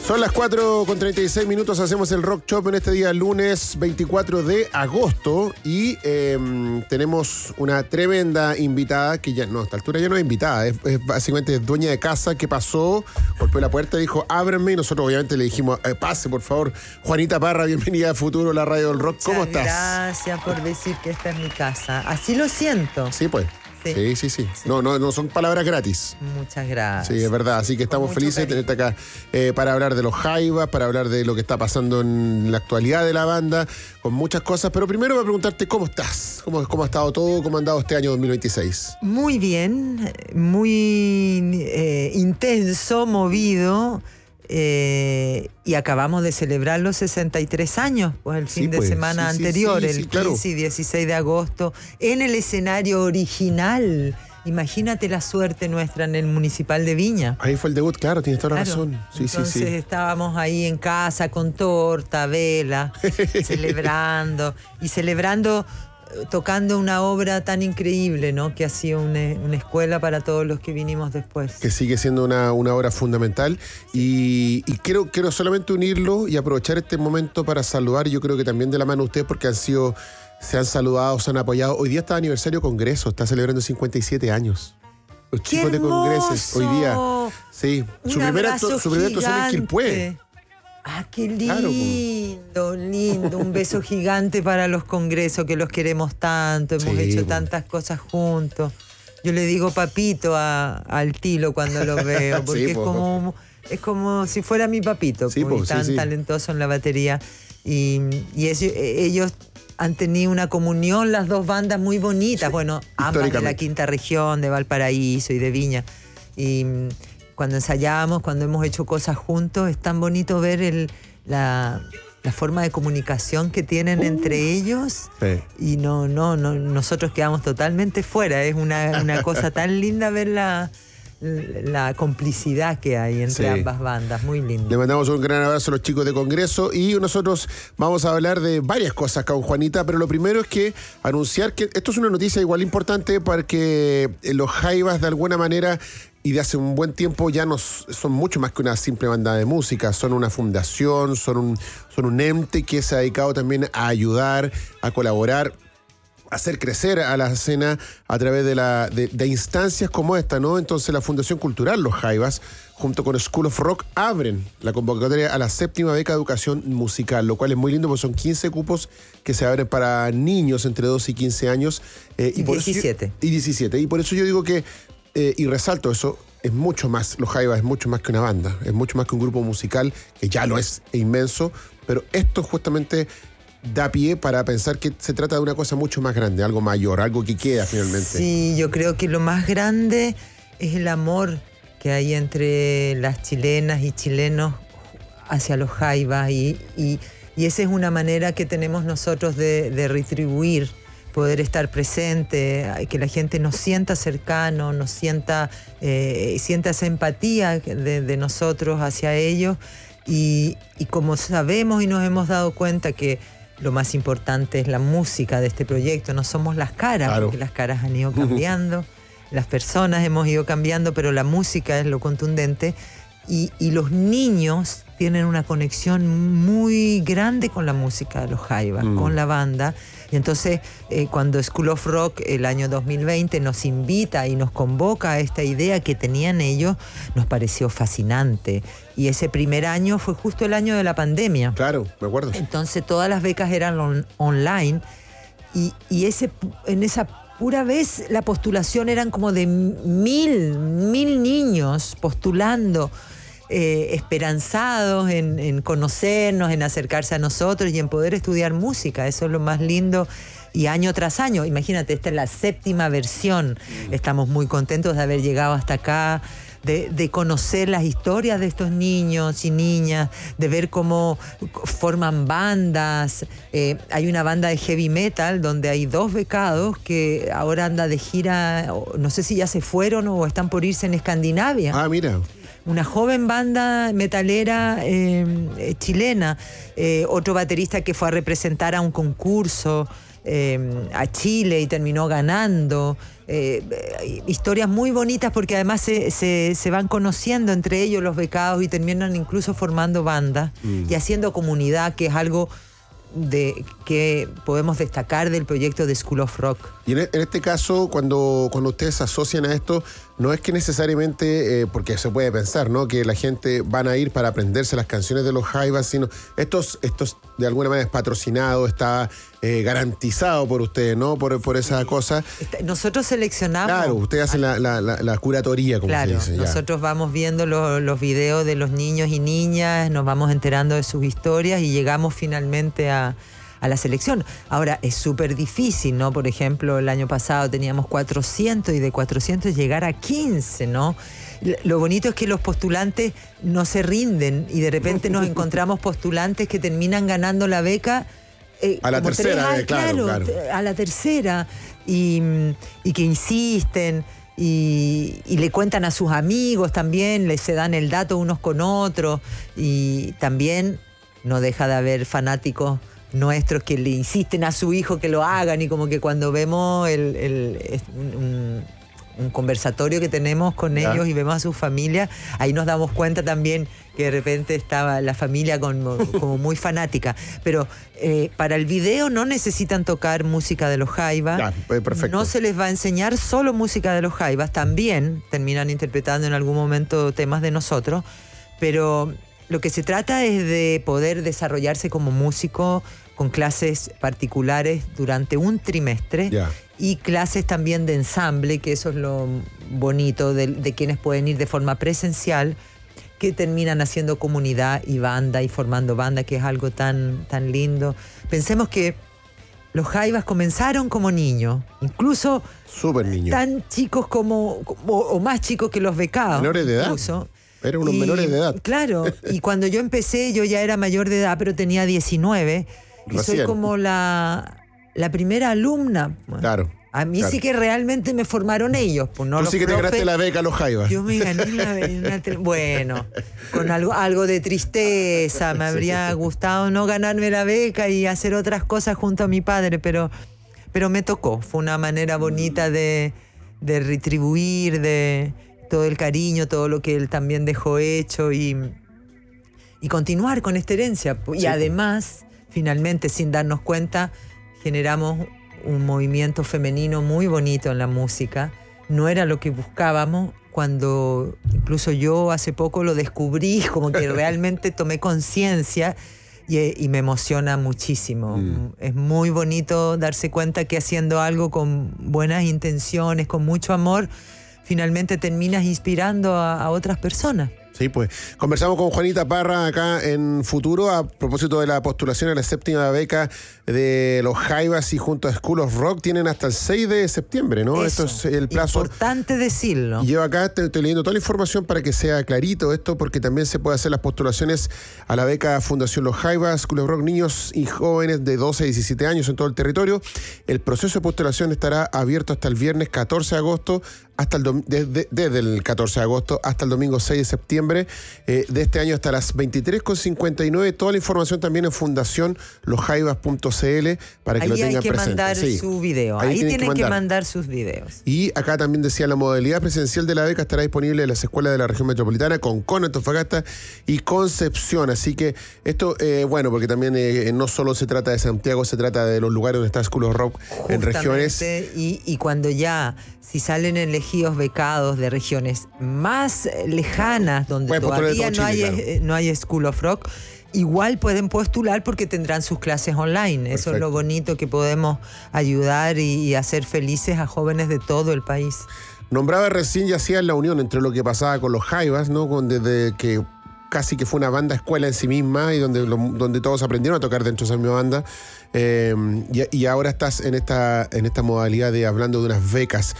Son las 4:36, hacemos el Rock Shop en este día lunes 24 de agosto y tenemos una tremenda invitada que ya, no, a esta altura ya no es invitada, es básicamente dueña de casa que pasó, golpeó la puerta y dijo, ábranme, y nosotros obviamente le dijimos, pase por favor. Juanita Parra, bienvenida a Futuro, la radio del rock. ¿Cómo estás? Gracias por decir que esta es mi casa, así lo siento. Sí, pues. Sí. No son palabras gratis. Muchas gracias. Sí, es verdad. Así que estamos felices de tenerte acá para hablar de los Jaivas, para hablar de lo que está pasando en la actualidad de la banda, con muchas cosas. Pero primero voy a preguntarte cómo estás, cómo ha estado todo, cómo ha andado este año 2026. Muy bien, muy intenso, movido. Y acabamos de celebrar los 63 años, pues el fin de semana anterior, el 15 y 16 de agosto, en el escenario original. Imagínate la suerte nuestra en el Municipal de Viña. Ahí fue el debut, claro, tienes toda la razón. Entonces estábamos ahí en casa con torta, vela, celebrando, tocando una obra tan increíble, ¿no? Que ha sido una escuela para todos los que vinimos después. Que sigue siendo una obra fundamental. Y quiero solamente unirlo y aprovechar este momento para saludar, yo creo que también de la mano de ustedes, porque se han saludado, se han apoyado. Hoy día está aniversario de Congreso, está celebrando 57 años. Los chicos de Congresos, hoy día. Sí, su primer actuación en Quilpué. Ah, qué lindo, lindo. Un beso gigante para los Congresos, que los queremos tanto. Hemos hecho tantas cosas juntos. Yo le digo papito al Tilo cuando lo veo, porque es como si fuera mi papito, tan talentoso en la batería. Y ellos han tenido una comunión, las dos bandas muy bonitas. Bueno, ambas de la quinta región, de Valparaíso y de Viña. Y cuando ensayamos, cuando hemos hecho cosas juntos, es tan bonito ver la forma de comunicación que tienen entre ellos. Sí. Y nosotros quedamos totalmente fuera. Es una cosa tan linda ver la complicidad que hay entre ambas bandas, muy lindo. Le mandamos un gran abrazo a los chicos de Congreso y nosotros vamos a hablar de varias cosas con Juanita, pero lo primero es que anunciar que esto es una noticia igual importante para que los Jaivas de alguna manera y de hace un buen tiempo ya son mucho más que una simple banda de música, son una fundación, son un ente que se ha dedicado también a ayudar, a colaborar, a hacer crecer a la escena a través de instancias como esta, ¿no? Entonces la Fundación Cultural Los Jaivas, junto con School of Rock, abren la convocatoria a la 7ª beca de educación musical, lo cual es muy lindo porque son 15 cupos que se abren para niños entre 12 y 15 años. Y 17. Y 17. Y por eso yo digo que y resalto eso, es mucho más, los Jaivas es mucho más que una banda, es mucho más que un grupo musical, que ya lo es inmenso, pero esto justamente da pie para pensar que se trata de una cosa mucho más grande, algo mayor, algo que queda finalmente. Sí, yo creo que lo más grande es el amor que hay entre las chilenas y chilenos hacia los Jaivas y esa es una manera que tenemos nosotros de retribuir, poder estar presente, que la gente nos sienta cercano, nos sienta esa empatía de nosotros hacia ellos y como sabemos y nos hemos dado cuenta que lo más importante es la música de este proyecto, no somos las caras, porque las caras han ido cambiando, las personas hemos ido cambiando, pero la música es lo contundente y los niños tienen una conexión muy grande con la música de los Jaivas, con la banda. Y entonces, cuando School of Rock el año 2020 nos invita y nos convoca a esta idea que tenían ellos, nos pareció fascinante. Y ese primer año fue justo el año de la pandemia. Claro, me acuerdo. Entonces, todas las becas eran online. Y en esa pura vez, la postulación eran como de 1.000 niños postulando. Esperanzados en conocernos, en acercarse a nosotros y en poder estudiar música. Eso es lo más lindo. Y año tras año, imagínate, esta es la 7ª versión. Estamos muy contentos de haber llegado hasta acá, de conocer las historias de estos niños y niñas, de ver cómo forman bandas. Hay una banda de heavy metal donde hay 2 becados que ahora anda de gira, no sé si ya se fueron o están por irse en Escandinavia. Ah, mira. Una joven banda metalera chilena, otro baterista que fue a representar a un concurso a Chile y terminó ganando. historias muy bonitas porque además se van conociendo entre ellos los becados y terminan incluso formando bandas y haciendo comunidad, que es algo que podemos destacar del proyecto de School of Rock. Y en este caso, cuando ustedes se asocian a esto, no es que necesariamente, porque se puede pensar, ¿no?, que la gente van a ir para aprenderse las canciones de los Jaivas, sino estos de alguna manera es patrocinado, está garantizado por ustedes, ¿no?, por esa cosa. Nosotros seleccionamos. Claro, ustedes hacen la curatoría, como claro, se dice. Nosotros vamos viendo los videos de los niños y niñas, nos vamos enterando de sus historias y llegamos finalmente a la selección. Ahora, es súper difícil, ¿no? Por ejemplo, el año pasado teníamos 400 y de 400 llegar a 15, ¿no? Lo bonito es que los postulantes no se rinden y de repente nos encontramos postulantes que terminan ganando la beca. A la tercera, claro. A la tercera. Y que insisten y le cuentan a sus amigos también, se dan el dato unos con otros. Y también no deja de haber fanáticos nuestros que le insisten a su hijo que lo hagan, y como que cuando vemos un conversatorio que tenemos con ellos y vemos a su familia, ahí nos damos cuenta también que de repente estaba la familia como muy fanática. Pero para el video no necesitan tocar música de los Jaivas. Perfecto. No se les va a enseñar solo música de los Jaivas, también terminan interpretando en algún momento temas de nosotros, pero lo que se trata es de poder desarrollarse como músico con clases particulares durante un trimestre y clases también de ensamble, que eso es lo bonito de quienes pueden ir de forma presencial, que terminan haciendo comunidad y banda y formando banda, que es algo tan lindo. Pensemos que los Jaivas comenzaron como niños, incluso súper niños, tan chicos o más chicos que los becados. Menores de edad. Eran unos menores de edad. Claro, y cuando yo empecé, yo ya era mayor de edad, pero tenía 19. Y Recién. soy como la primera alumna. Claro. A mí sí que realmente me formaron ellos. Pues no. Tú los sí que te profes. ganaste la beca a los Jaivas. Yo me gané bueno, con algo de tristeza. Me habría gustado no ganarme la beca y hacer otras cosas junto a mi padre, pero me tocó. Fue una manera bonita de retribuir, de todo el cariño, todo lo que él también dejó hecho y continuar con esta herencia. Y además, finalmente, sin darnos cuenta, generamos un movimiento femenino muy bonito en la música. No era lo que buscábamos, cuando incluso yo hace poco lo descubrí, como que realmente tomé conciencia y me emociona muchísimo. Es muy bonito darse cuenta que haciendo algo con buenas intenciones, con mucho amor, finalmente terminas inspirando a otras personas. Sí, pues conversamos con Juanita Parra acá en Futuro a propósito de la postulación a la 7ª beca de los Jaivas, y junto a School of Rock tienen hasta el 6 de septiembre, ¿no? Eso, esto es el plazo. Importante decirlo. Y yo acá estoy leyendo toda la información para que sea clarito esto, porque también se puede hacer las postulaciones a la beca Fundación Los Jaivas, School of Rock, niños y jóvenes de 12 a 17 años en todo el territorio. El proceso de postulación estará abierto hasta el viernes 14 de agosto, desde el 14 de agosto hasta el domingo 6 de septiembre de este año, hasta las 23:59. Toda la información también en fundacionlosjaivas.cl para que ahí lo tengan presente. Ahí hay que mandar su video. Ahí tienen que mandar sus videos. Y acá también decía, la modalidad presencial de la beca estará disponible en las escuelas de la región metropolitana, Concón, Antofagasta y Concepción. Así que esto, bueno, porque también no solo se trata de Santiago, se trata de los lugares donde está School of Rock. Justamente, en regiones. Y cuando si salen elegidos becados de regiones más lejanas, donde todavía no hay School of Rock, igual pueden postular porque tendrán sus clases online. Perfecto. Eso es lo bonito, que podemos ayudar y hacer felices a jóvenes de todo el país. Nombraba recién y hacía la unión entre lo que pasaba con los Jaivas, ¿no? Desde que casi que fue una banda escuela en sí misma y donde todos aprendieron a tocar dentro de esa misma banda. Y ahora estás en esta modalidad de hablando de unas becas.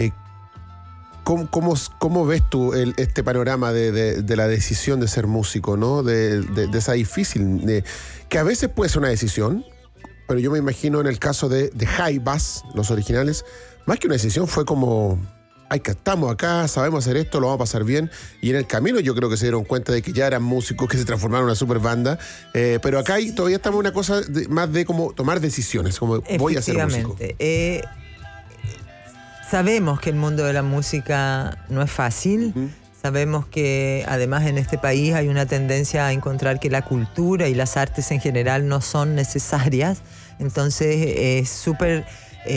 ¿Cómo ves tú este panorama de la decisión de ser músico, ¿no? De esa difícil, que a veces puede ser una decisión, pero yo me imagino en el caso de Jaivas, los originales, más que una decisión fue como, estamos acá, sabemos hacer esto, lo vamos a pasar bien, y en el camino yo creo que se dieron cuenta de que ya eran músicos, que se transformaron en una super banda, pero acá todavía estamos en una cosa más de como tomar decisiones, como voy a ser músico. sabemos que el mundo de la música no es fácil. Sabemos que además en este país hay una tendencia a encontrar que la cultura y las artes en general no son necesarias. Entonces es súper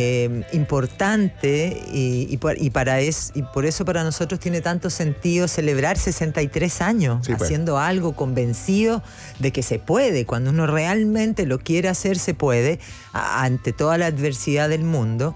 importante y por eso para nosotros tiene tanto sentido celebrar 63 años haciendo algo convencido de que se puede. Cuando uno realmente lo quiere hacer, se puede, ante toda la adversidad del mundo.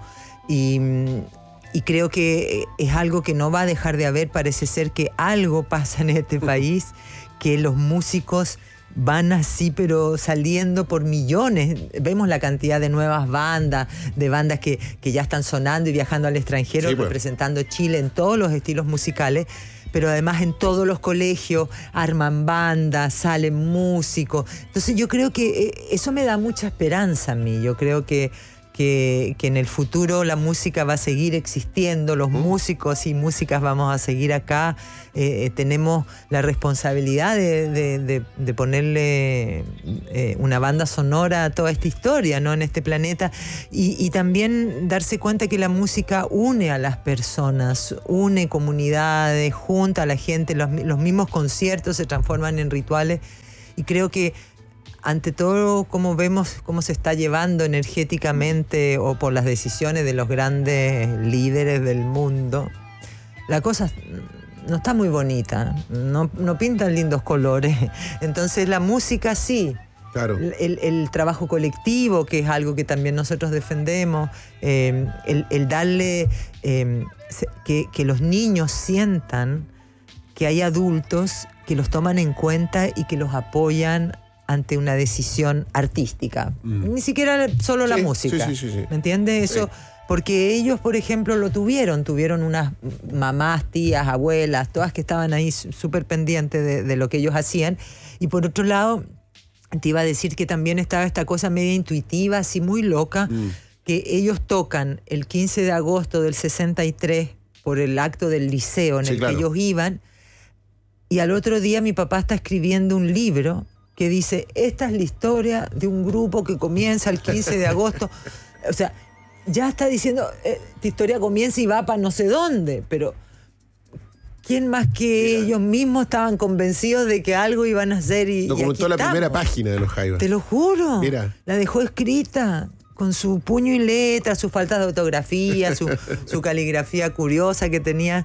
Y creo que es algo que no va a dejar de haber. Parece ser que algo pasa en este país, que los músicos van así, pero saliendo por millones. Vemos la cantidad de nuevas bandas, de bandas que ya están sonando y viajando al extranjero, representando Chile en todos los estilos musicales, pero además en todos los colegios arman bandas, salen músicos. Entonces yo creo que eso me da mucha esperanza a mí. Yo creo que en el futuro la música va a seguir existiendo, los músicos y músicas vamos a seguir acá. Tenemos la responsabilidad de ponerle una banda sonora a toda esta historia, ¿no?, en este planeta, y también darse cuenta que la música une a las personas, une comunidades, junta a la gente. Los mismos conciertos se transforman en rituales, y creo que ante todo, como vemos cómo se está llevando energéticamente o por las decisiones de los grandes líderes del mundo, la cosa no está muy bonita, no pintan lindos colores. Entonces la música sí, claro. El trabajo colectivo, que es algo que también nosotros defendemos, el darle, que los niños sientan que hay adultos que los toman en cuenta y que los apoyan ante una decisión artística. Ni siquiera solo la música. Sí. ¿Me entiendes? Eso, porque ellos, por ejemplo, lo tuvieron unas mamás, tías, abuelas, todas que estaban ahí súper pendientes de lo que ellos hacían. Y por otro lado, te iba a decir que también estaba esta cosa media intuitiva, así muy loca, que ellos tocan el 15 de agosto del 63 por el acto del liceo en el que ellos iban, y al otro día mi papá está escribiendo un libro que dice: esta es la historia de un grupo que comienza el 15 de agosto. O sea, ya está diciendo, esta historia comienza y va para no sé dónde, pero ¿quién más que ellos mismos estaban convencidos de que algo iban a hacer? Lo comentó la primera página de los Jaivas. Te lo juro. Mira. La dejó escrita con su puño y letra, sus faltas de ortografía, su caligrafía curiosa que tenía.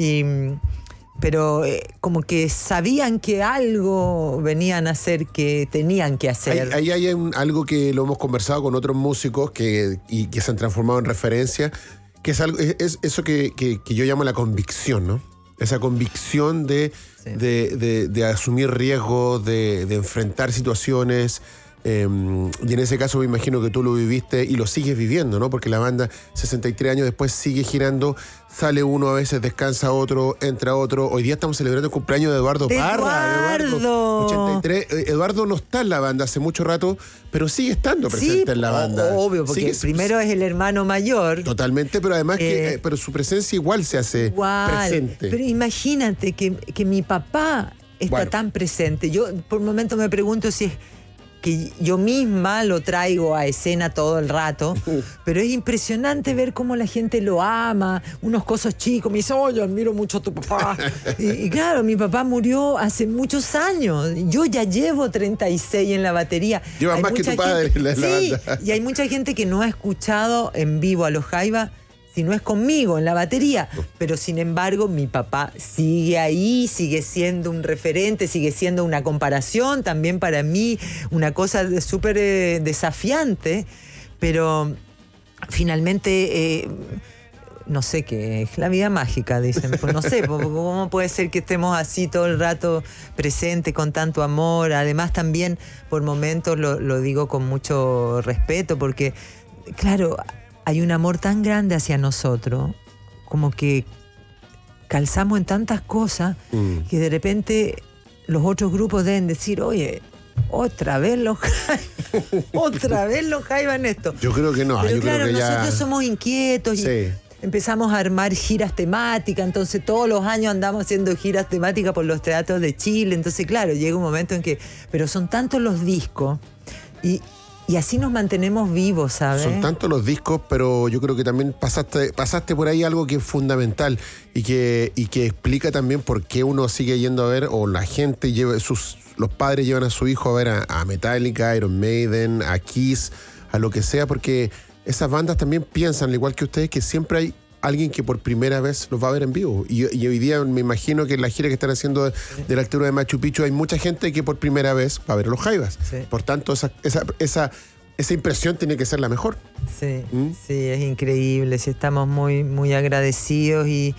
Pero como que sabían que algo venían a hacer, que tenían que hacer. Ahí hay algo que lo hemos conversado con otros músicos que se han transformado en referencia, que es algo, es eso que yo llamo la convicción, ¿no? Esa convicción de asumir riesgos, de enfrentar situaciones. Y en ese caso me imagino que tú lo viviste y lo sigues viviendo, ¿no? Porque la banda 63 años después sigue girando, sale uno, a veces descansa otro, entra otro. Hoy día estamos celebrando el cumpleaños de Eduardo Parra. Eduardo 83. Eduardo no está en la banda hace mucho rato, pero sigue estando presente en la banda. Obvio, porque primero es el hermano mayor. Totalmente, pero además pero su presencia igual se hace presente. Pero imagínate que mi papá está tan presente. Yo por un momento me pregunto si es que yo misma lo traigo a escena todo el rato, pero es impresionante ver cómo la gente lo ama, unos cosas chicos, me dice: oye, admiro mucho a tu papá. y claro, mi papá murió hace muchos años, yo ya llevo 36 en la batería. Llevas más que tu padre en la banda. Y hay mucha gente que no ha escuchado en vivo a los Jaivas, si no es conmigo en la batería, pero sin embargo mi papá sigue ahí, sigue siendo un referente, sigue siendo una comparación también para mí, una cosa súper desafiante, pero finalmente no sé qué es la vida mágica, dicen. Pues no sé, ¿cómo puede ser que estemos así todo el rato presentes con tanto amor? Además también por momentos lo digo con mucho respeto, porque claro, hay un amor tan grande hacia nosotros, como que calzamos en tantas cosas, que de repente los otros grupos deben decir: oye, otra vez los Jaivas en esto. Yo creo que no. Pero yo claro, creo que nosotros somos inquietos y empezamos a armar giras temáticas, entonces todos los años andamos haciendo giras temáticas por los teatros de Chile. Entonces claro, llega un momento en que, pero son tantos los discos, y Y así nos mantenemos vivos, ¿sabes? Son tantos los discos, pero yo creo que también pasaste por ahí algo que es fundamental y que explica también por qué uno sigue yendo a ver, o la gente los padres llevan a su hijo a ver a Metallica, Iron Maiden, a Kiss, a lo que sea, porque esas bandas también piensan, al igual que ustedes, que siempre hay alguien que por primera vez los va a ver en vivo. Y hoy día me imagino que en la gira que están haciendo de la altura de Machu Picchu hay mucha gente que por primera vez va a ver a los Jaivas. Sí. Por tanto, esa impresión tiene que ser la mejor. Sí, sí, es increíble. Sí, estamos muy, muy agradecidos y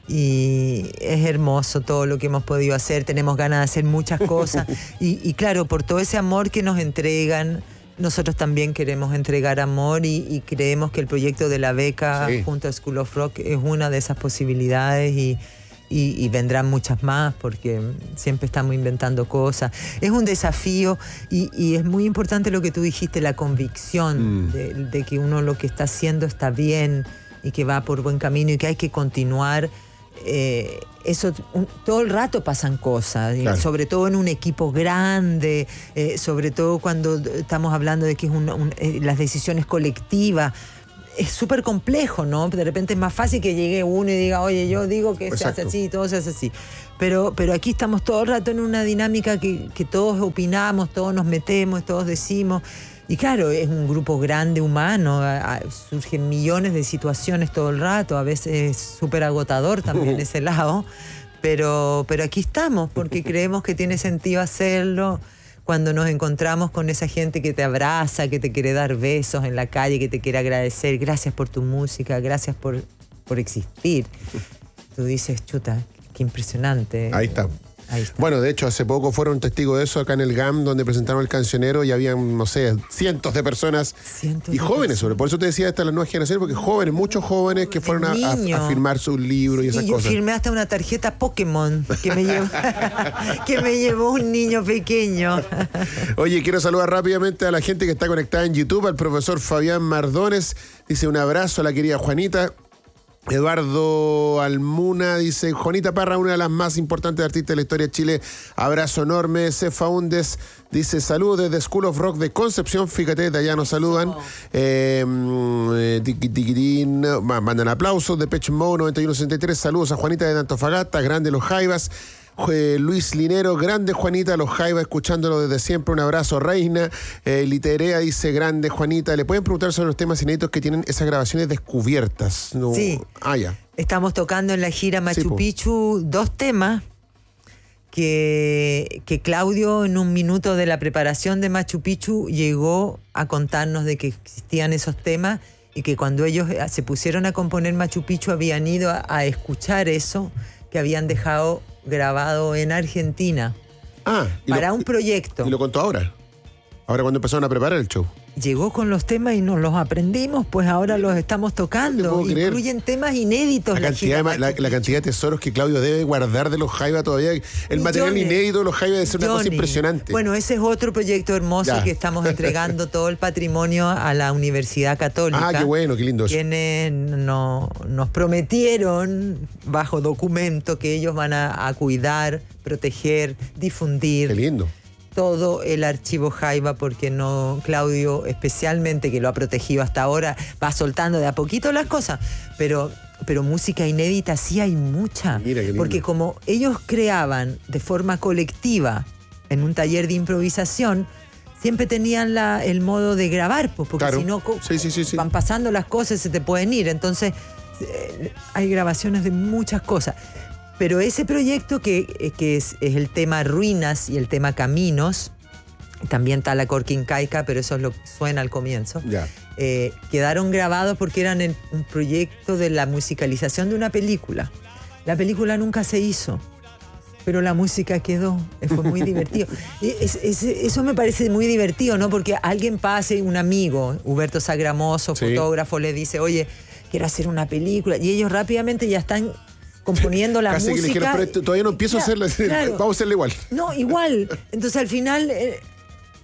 es hermoso todo lo que hemos podido hacer. Tenemos ganas de hacer muchas cosas. y claro, por todo ese amor que nos entregan, nosotros también queremos entregar amor y creemos que el proyecto de la beca junto a School of Rock es una de esas posibilidades y vendrán muchas más porque siempre estamos inventando cosas. Es un desafío y es muy importante lo que tú dijiste, la convicción de que uno lo que está haciendo está bien y que va por buen camino y que hay que continuar. Eso todo el rato pasan cosas, claro. Sobre todo en un equipo grande, sobre todo cuando estamos hablando de que es las decisiones colectivas. Es súper complejo, ¿no? De repente es más fácil que llegue uno y diga, oye, yo digo que se hace así, todo se hace así. Pero aquí estamos todo el rato en una dinámica que todos opinamos, todos nos metemos, todos decimos. Y claro, es un grupo grande, humano, surgen millones de situaciones todo el rato, a veces es súper agotador también ese lado, pero aquí estamos porque creemos que tiene sentido hacerlo. Cuando nos encontramos con esa gente que te abraza, que te quiere dar besos en la calle, que te quiere agradecer, gracias por tu música, gracias por existir. Tú dices, chuta, qué impresionante. Ahí está. Bueno, de hecho, hace poco fueron testigos de eso acá en el GAM, donde presentaron el cancionero y habían, no sé, cientos de personas y jóvenes, por eso te decía, esta es la nueva generación, porque jóvenes, muchos jóvenes que fueron a firmar sus libros y esas cosas. Yo firmé hasta una tarjeta Pokémon que me llevó un niño pequeño. Oye, quiero saludar rápidamente a la gente que está conectada en YouTube, al profesor Fabián Mardones, dice un abrazo a la querida Juanita. Eduardo Almuna dice, Juanita Parra, una de las más importantes artistas de la historia de Chile, abrazo enorme. Cefa Undes dice, saludos desde School of Rock de Concepción, fíjate, de allá nos saludan. Mandan aplausos. de Depeche Mode 9163, saludos a Juanita de Antofagasta, grande los Jaivas. Luis Linero, grande Juanita, los Jaivas, escuchándolo desde siempre, un abrazo, Reina. Literea dice, grande Juanita, ¿le pueden preguntar sobre los temas inéditos que tienen esas grabaciones descubiertas? No. Sí, ya. Estamos tocando en la gira Machu Picchu 2 temas que Claudio en un minuto de la preparación de Machu Picchu llegó a contarnos de que existían esos temas y que cuando ellos se pusieron a componer Machu Picchu habían ido a escuchar eso que habían dejado grabado en Argentina para un proyecto. ¿Y lo contó ahora cuando empezaron a preparar el show? Llegó con los temas y nos los aprendimos, pues ahora los estamos tocando. Incluyen temas inéditos. La cantidad de tesoros que Claudio debe guardar de los Jaivas todavía. El material inédito de los Jaivas debe ser una cosa impresionante. Bueno, ese es otro proyecto hermoso que estamos entregando todo el patrimonio a la Universidad Católica. Qué bueno, qué lindo eso. Quienes nos prometieron bajo documento que ellos van a cuidar, proteger, difundir. Qué lindo. Todo el archivo Jaiva, porque Claudio especialmente, que lo ha protegido hasta ahora, va soltando de a poquito las cosas, pero música inédita sí hay mucha. Mira qué lindo. Porque como ellos creaban de forma colectiva en un taller de improvisación, siempre tenían el modo de grabar, pues, porque si no van pasando las cosas, se te pueden ir. Entonces hay grabaciones de muchas cosas. Pero ese proyecto que es el tema Ruinas y el tema Caminos, también está la Corquincaica, pero eso es lo que suena al comienzo, quedaron grabados porque eran un proyecto de la musicalización de una película. La película nunca se hizo, pero la música quedó, fue muy divertido. Eso me parece muy divertido, ¿no? Porque alguien pase, un amigo, Huberto Sagramoso, fotógrafo, le dice, oye, quiero hacer una película, y ellos rápidamente ya están componiendo la música. Que le dijeron, pero todavía no empiezo a hacerla, vamos a hacerla igual. No, igual. Entonces al final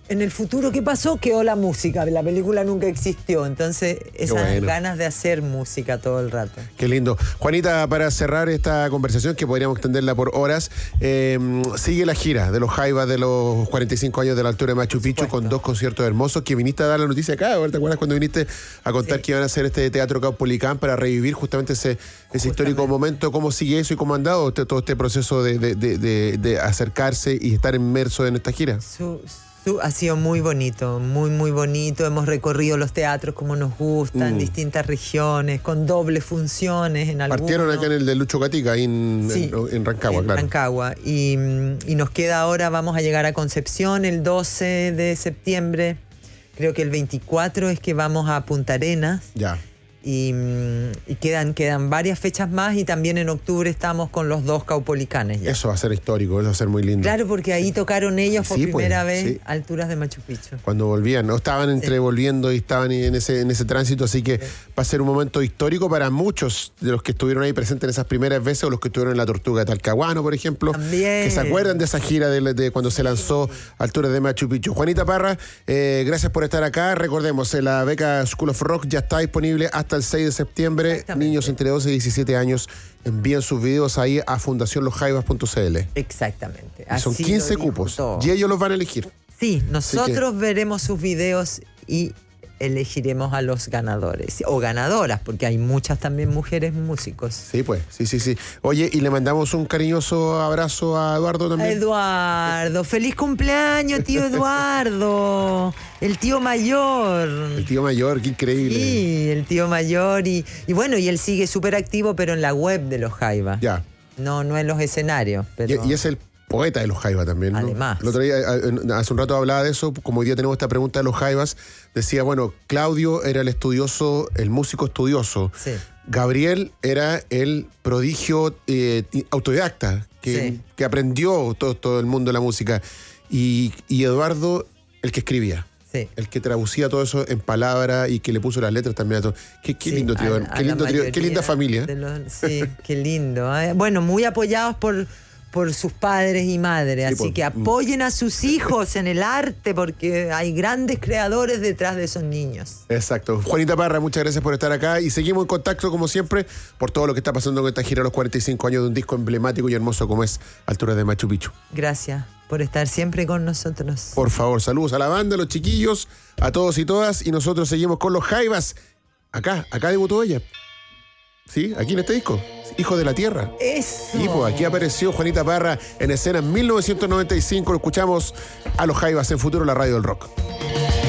en el futuro, ¿qué pasó? Quedó la música, la película nunca existió, entonces esas ganas de hacer música todo el rato. Qué lindo. Juanita, para cerrar esta conversación, que podríamos extenderla por horas, sigue la gira de los Jaivas de los 45 años de la altura de Machu Picchu, con 2 conciertos hermosos, que viniste a dar la noticia acá, ¿te acuerdas cuando viniste a contar que iban a hacer este Teatro Caupolicán para revivir justamente ese histórico momento? ¿Cómo sigue eso y cómo han dado todo este proceso de acercarse y estar inmerso en esta gira? Ha sido muy bonito, muy bonito. Hemos recorrido los teatros como nos gustan, distintas regiones, con dobles funciones en algunos. Partieron acá en el de Lucho Gatica, ahí en Rancagua, claro. Rancagua. Y nos queda ahora, vamos a llegar a Concepción el 12 de septiembre. Creo que el 24 es que vamos a Punta Arenas. Ya. Y quedan varias fechas más, y también en octubre estamos con los 2 Caupolicanes ya. Eso va a ser histórico, eso va a ser muy lindo. Claro, porque ahí tocaron ellos por primera vez a alturas de Machu Picchu. Cuando volvían, ¿no? Estaban volviendo y estaban en ese tránsito, así que va a ser un momento histórico para muchos de los que estuvieron ahí presentes en esas primeras veces, o los que estuvieron en la Tortuga de Talcahuano, por ejemplo. También. Que se acuerdan de esa gira de cuando se lanzó alturas de Machu Picchu. Juanita Parra, gracias por estar acá. Recordemos, la beca School of Rock ya está disponible hasta el 6 de septiembre. Niños entre 12 y 17 años envían sus videos ahí a fundacionlosjaivas.cl. Exactamente. Y son 15 cupos. Y ellos los van a elegir. Sí, nosotros veremos sus videos y elegiremos a los ganadores o ganadoras, porque hay muchas también mujeres músicos. Sí, pues, sí. Oye, y le mandamos un cariñoso abrazo a Eduardo también. A Eduardo, feliz cumpleaños, tío Eduardo, el tío mayor. El tío mayor, qué increíble. Sí, el tío mayor, y bueno, y él sigue súper activo, pero en la web de los Jaivas. Ya. No en los escenarios. Pero... Y es el poeta de los Jaivas también, ¿no? Además. El otro día, hace un rato hablaba de eso, como hoy día tenemos esta pregunta de los Jaivas, decía, bueno, Claudio era el estudioso, el músico estudioso. Sí. Gabriel era el prodigio autodidacta, que aprendió todo el mundo de la música. Y Eduardo, el que escribía. Sí. El que traducía todo eso en palabras y que le puso las letras también a todo. Qué lindo tío, qué linda familia. Sí, qué lindo. Bueno, muy apoyados por sus padres y madres, así que apoyen a sus hijos en el arte, porque hay grandes creadores detrás de esos niños. Exacto. Juanita Parra, muchas gracias por estar acá, y seguimos en contacto como siempre por todo lo que está pasando con esta gira a los 45 años de un disco emblemático y hermoso como es Alturas de Machu Picchu. Gracias por estar siempre con nosotros. Por favor, saludos a la banda, a los chiquillos, a todos y todas, y nosotros seguimos con los Jaivas. Acá debutó ella. ¿Sí? Aquí en este disco. Hijo de la Tierra. Eso. Y pues aquí apareció Juanita Parra en escena en 1995. Lo escuchamos a los Jaivas en Futuro, la radio del rock.